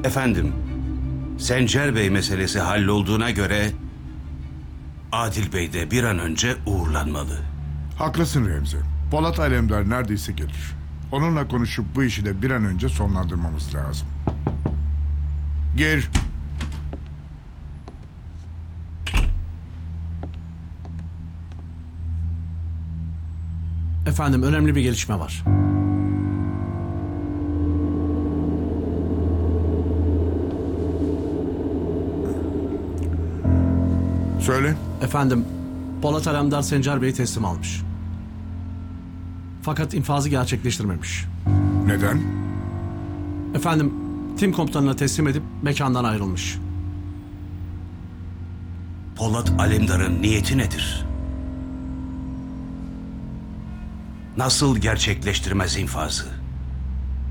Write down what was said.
Efendim, Sencer Bey meselesi hallolduğuna göre Adil Bey de bir an önce uğurlanmalı. Haklısın Remzi. Polat Alemdar neredeyse gelir. Onunla konuşup bu işi de bir an önce sonlandırmamız lazım. Gir. Efendim, önemli bir gelişme var. Söyle. Efendim, Polat Alemdar Sencer Bey'i teslim almış. Fakat infazı gerçekleştirmemiş. Neden? Efendim, tim komutanına teslim edip mekandan ayrılmış. Polat Alemdar'ın niyeti nedir? Nasıl gerçekleştirmez infazı?